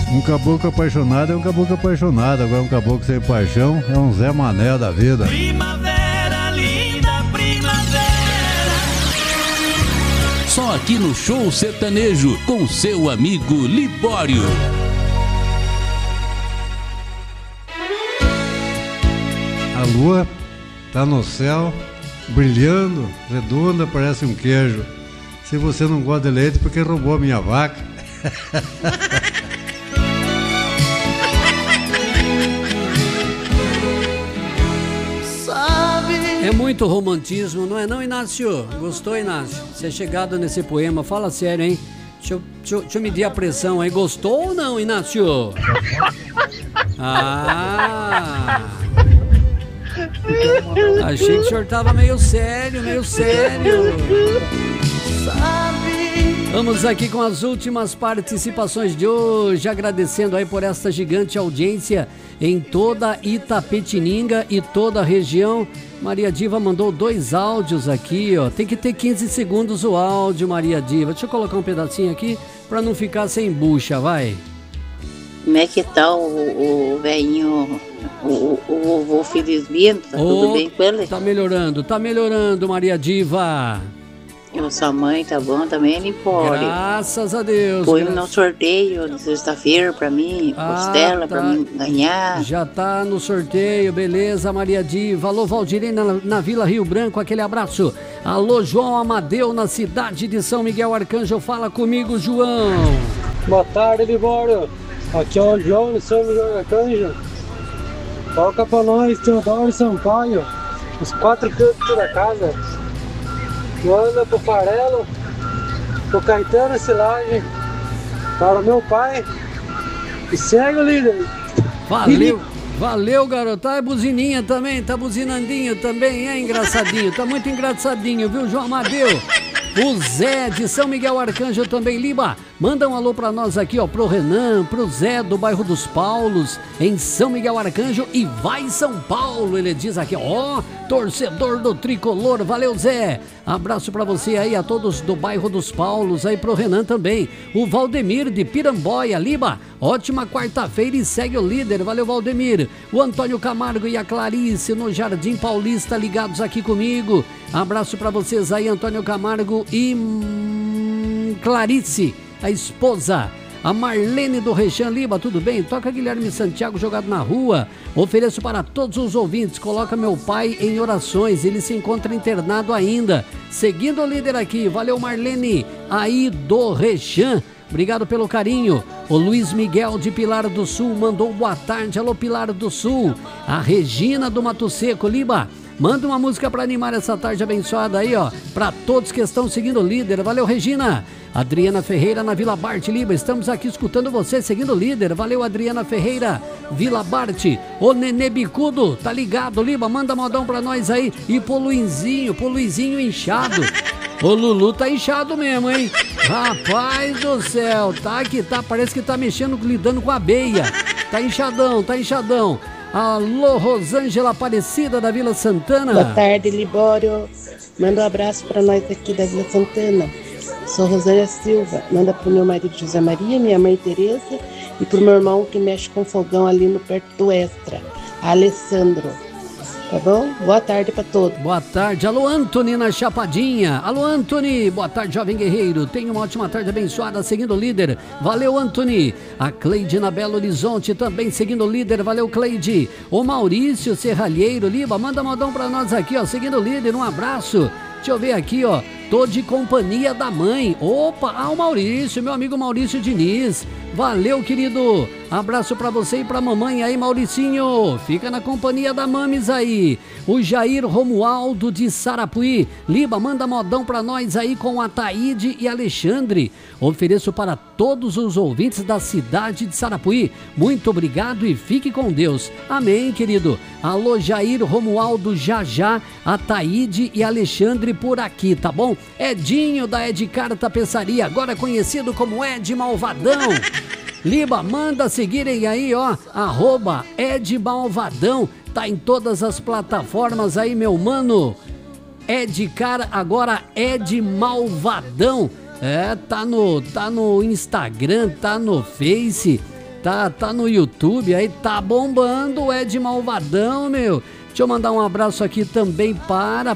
Um caboclo apaixonado é um caboclo apaixonado. Agora um caboclo sem paixão é um Zé Mané da vida. Primavera, linda primavera. Só aqui no Show Sertanejo, com seu amigo Libório. A lua tá no céu, brilhando, redonda, parece um queijo. Se você não gosta de leite, porque roubou a minha vaca. É muito romantismo, não é não, Inácio? Gostou, Inácio? Você é chegado nesse poema, fala sério, hein? Deixa eu medir a pressão aí. Gostou ou não, Inácio? Ah! Achei que o senhor tava meio sério, Vamos aqui com as últimas participações de hoje, agradecendo aí por esta gigante audiência em toda Itapetininga e toda a região. Maria Diva mandou 2 áudios aqui, ó. Tem que ter 15 segundos o áudio, Maria Diva. Deixa eu colocar um pedacinho aqui pra não ficar sem bucha, vai. Como é que tá o velhinho, o vovô Felizmino? Tá tudo bem com ele? Tá melhorando, Maria Diva. E sua mãe tá bom também, Libório? Graças a Deus. Põe no sorteio de sexta-feira pra mim, costela, pra mim ganhar. Já tá no sorteio, beleza, Maria Diva. Alô, Valdirei na Vila Rio Branco, aquele abraço. Alô, João Amadeu, na cidade de São Miguel Arcanjo. Fala comigo, João. Boa tarde, Libório. Aqui é o João de São Miguel Arcanjo. Toca pra nós, Teodoro Sampaio, os 4 cantos da casa. Manda pro Farelo, pro Caetano Silagem, para o meu pai. E segue o líder. Valeu, garoto. É buzininha também, tá buzinandinho também, é engraçadinho. Tá muito engraçadinho, viu, João Amadeu? O Zé de São Miguel Arcanjo também, Liba. Manda um alô pra nós aqui, ó, pro Renan, pro Zé do bairro dos Paulos, em São Miguel Arcanjo, e vai São Paulo, ele diz aqui, ó, torcedor do Tricolor, valeu, Zé. Abraço pra você aí, a todos do bairro dos Paulos, aí pro Renan também. O Valdemir de Piramboia, Liba, ótima quarta-feira e segue o líder, valeu, Valdemir. O Antônio Camargo e a Clarice no Jardim Paulista ligados aqui comigo. Abraço pra vocês aí, Antônio Camargo e Clarice, a esposa. A Marlene do Rechan, Liba, tudo bem? Toca Guilherme Santiago jogado na rua. Ofereço para todos os ouvintes. Coloca meu pai em orações. Ele se encontra internado ainda. Seguindo o líder aqui. Valeu, Marlene. Aí do Rechan. Obrigado pelo carinho. O Luiz Miguel de Pilar do Sul mandou boa tarde. Alô, Pilar do Sul. A Regina do Mato Seco, Liba. Manda uma música para animar essa tarde abençoada aí, ó. Para todos que estão seguindo o líder. Valeu, Regina. Adriana Ferreira na Vila Bart, Liba. Estamos aqui escutando você, seguindo o líder. Valeu, Adriana Ferreira, Vila Bart. O Nenê Bicudo, tá ligado, Liba? Manda modão pra nós aí. E pro Luizinho inchado. O Lulu tá inchado mesmo, hein? Rapaz do céu, tá que tá, parece que tá mexendo, lidando com abelha. Tá inchadão. Alô, Rosângela Aparecida da Vila Santana. Boa tarde, Libório. Manda um abraço pra nós aqui da Vila Santana. Sou Rosângela Silva. Manda pro meu marido José Maria, minha mãe Tereza e pro meu irmão que mexe com fogão ali no perto do Extra, Alessandro. Tá bom? Boa tarde pra todos. Boa tarde. Alô, Antony na Chapadinha. Alô, Antony. Boa tarde, jovem guerreiro. Tenha uma ótima tarde abençoada, seguindo o líder. Valeu, Antony. A Cleide na Belo Horizonte também seguindo o líder. Valeu, Cleide. O Maurício Serralheiro, Liba, manda modão pra nós aqui, ó, seguindo o líder. Um abraço. Deixa eu ver aqui, ó. Tô de companhia da mãe. Opa, o Maurício, meu amigo Maurício Diniz. Valeu, querido. Abraço pra você e pra mamãe aí, Mauricinho. Fica na companhia da mames aí. O Jair Romualdo de Sarapuí. Liba, manda modão pra nós aí com a Taíde e Alexandre. Ofereço para todos os ouvintes da cidade de Sarapuí. Muito obrigado e fique com Deus. Amém, querido. Alô, Jair Romualdo, já, a Taíde e Alexandre por aqui, tá bom? Edinho da Edcar Tapeçaria, agora conhecido como Ed Malvadão. Liba, manda seguirem aí, ó, @Ed Malvadão, tá em todas as plataformas aí, meu mano. Edcar, agora Ed Malvadão, tá no Instagram, tá no Face, Tá no YouTube, aí tá bombando o Ed Malvadão, meu. Deixa eu mandar um abraço aqui também para.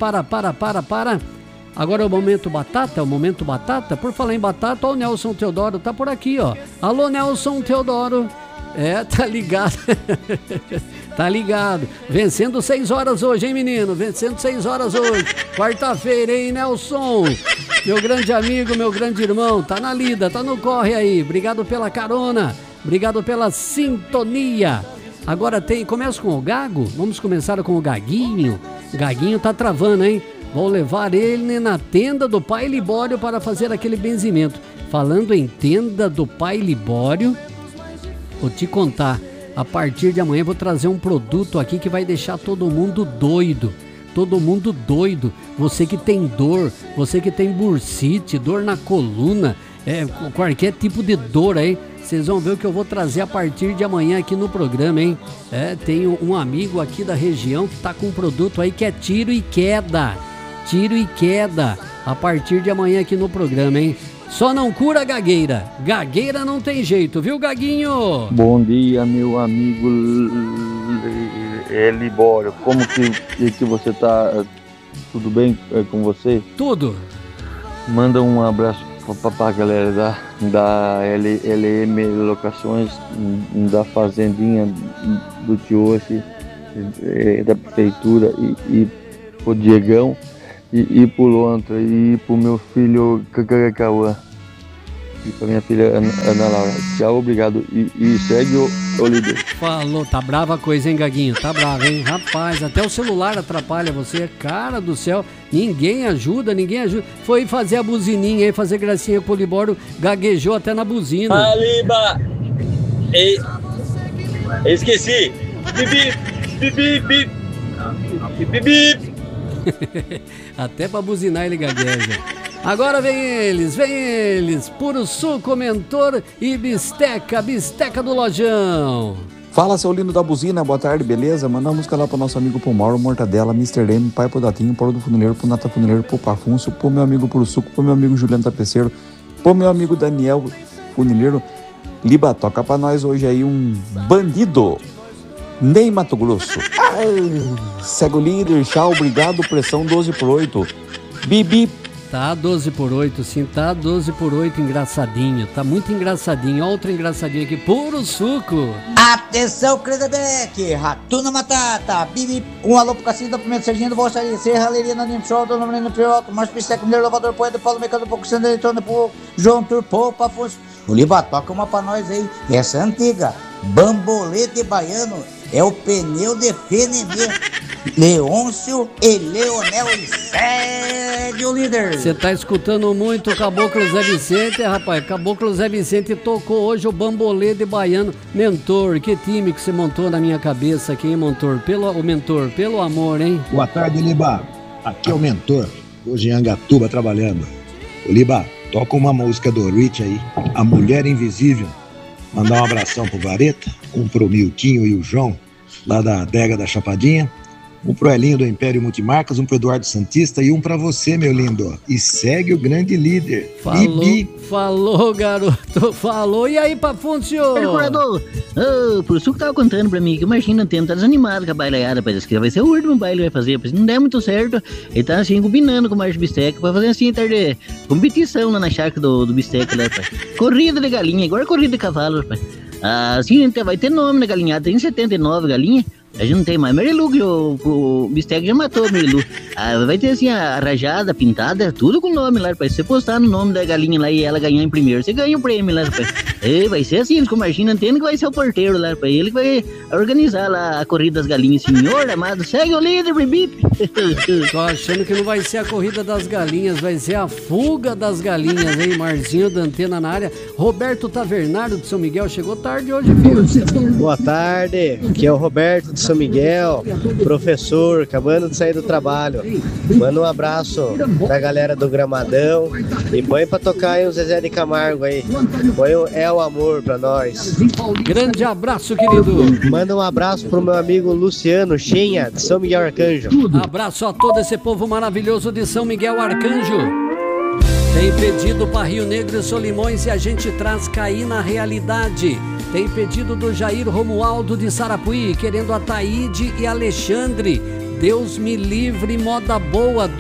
Agora é o Momento Batata, Por falar em batata, ó, o Nelson Teodoro tá por aqui, ó. Alô, Nelson Teodoro. Tá ligado. Tá ligado. Vencendo 6 horas hoje, hein, menino? Vencendo 6 horas hoje. Quarta-feira, hein, Nelson? Meu grande amigo, meu grande irmão. Tá na lida, tá no corre aí. Obrigado pela carona. Obrigado pela sintonia. Agora começa com o Gago. Vamos começar com o Gaguinho. Gaguinho tá travando, hein? Vou levar ele na tenda do Pai Libório para fazer aquele benzimento. Falando em tenda do Pai Libório, vou te contar. A partir de amanhã vou trazer um produto aqui que vai deixar todo mundo doido. Todo mundo doido. Você que tem dor, você que tem bursite, dor na coluna, qualquer tipo de dor aí. Vocês vão ver o que eu vou trazer a partir de amanhã aqui no programa, hein? Tenho um amigo aqui da região que tá com um produto aí que é tiro e queda. Tiro e queda. A partir de amanhã aqui no programa, hein? Só não cura gagueira. Gagueira não tem jeito, viu, Gaguinho? Bom dia, meu amigo Libório. Como que você tá? Tudo bem com você? Tudo. Manda um abraço pra galera da LM Locações, da Fazendinha do Tioche, da Prefeitura, e pro Diegão, e pro Lontra, e pro meu filho Cauã, e pra minha filha Ana Laura. Tchau, obrigado. E segue o líder. Falou, tá brava a coisa, hein, Gaguinho? Tá brava, hein? Rapaz, até o celular atrapalha você. Cara do céu, ninguém ajuda. Foi fazer a buzininha aí, fazer gracinha com o Libório, gaguejou até na buzina. Aliba! Esqueci! Bibi! Até pra buzinar ele gagueja. Agora vem eles, Puro Suco, Mentor e Bisteca do Lojão. Fala, seu lindo da buzina, boa tarde, beleza? Manda uma música lá pro nosso amigo Mauro Mortadela, Mr. M, Pai pro Datinho, Paulo do Funileiro, pro Nata Funileiro, pro Pafuncio, pro meu amigo Puro Suco, pro meu amigo Juliano Tapeceiro, pro meu amigo Daniel Funileiro. Liba, toca pra nós hoje aí um bandido. Ney Mato Grosso. Segue o líder, tchau, obrigado, pressão 12/8. Bibi. Tá 12/8, sim, tá 12/8, engraçadinho, tá muito engraçadinho. Outra engraçadinha aqui, Puro Suco. Atenção, Credebeck, Ratuna Matata, Bibi, um alô pro Cacinho da Pimenta, Serginho do Bolsaria, Serra, Lerina, Nimshow, Dona Marina Piroca, Márcio Pisteco, Mineiro, Lavador, Poeta, Paulo Mecano, Pouco Sandro Eletrônico, João Turpô, Pafuncio. O Liba, toca uma pra nós aí, essa é antiga, Bambolete Baiano, é o pneu de Fenemê. Leôncio e Leonel, e segue o líder. Você tá escutando muito o Caboclo Zé Vicente, rapaz. Caboclo Zé Vicente tocou hoje o Bambolê de Baiano. Mentor, que time que você montou na minha cabeça aqui, hein, Mentor? Pelo amor, hein? Boa tarde, Liba. Aqui é o Mentor, hoje em Angatuba trabalhando. O Liba, toca uma música do Rich aí, A Mulher Invisível. Mandar um abração pro Vareta, um pro Miltinho e o João, lá da adega da Chapadinha. Um pro Elinho do Império Multimarcas, um pro Eduardo Santista e um pra você, meu lindo. E segue o grande líder. Falou, garoto. Falou. E aí, Pafuncio? Procurador, o Puro Suco tava contando pra mim que o Marcinho Anteno tá desanimado com a bailaiada. Parece que vai ser o último baile que vai fazer. Se não der muito certo, ele tá assim, combinando com o Márcio Bisteca pra fazer assim, tarde, competição lá na chácara do Bisteca, né, pai? Corrida de galinha, igual corrida de cavalo, pai. Assim, vai ter nome na galinhada. Tem 79 galinhas. A gente não tem mais Marilu, que o Bisteca já matou a Marilu. Vai ter assim a rajada, pintada, tudo com nome lá, rapaz. Se você postar no nome da galinha lá e ela ganhar em primeiro, você ganha o prêmio lá, rapaz. Vai ser assim, com o Marcinho Anteno que vai ser o porteiro lá, rapaz. Ele que vai organizar lá a corrida das galinhas. Senhor amado, segue o líder, bip. Tô achando que não vai ser a corrida das galinhas, vai ser a fuga das galinhas, hein? Marzinho da Antena na área. Roberto Tavernário de São Miguel chegou tarde hoje, filho. Boa tarde, aqui é o Roberto de São Miguel, professor, acabando de sair do trabalho. Manda um abraço pra galera do Gramadão e põe pra tocar aí o Zezé de Camargo aí. Põe o É o Amor pra nós. Grande abraço, querido. Manda um abraço pro meu amigo Luciano Chenha, de São Miguel Arcanjo. Abraço a todo esse povo maravilhoso de São Miguel Arcanjo. Tem pedido para Rio Negro e Solimões e a gente traz Cair na Realidade. Tem pedido do Jair Romualdo de Sarapuí, querendo a Taíde e Alexandre. Deus me livre, moda boa.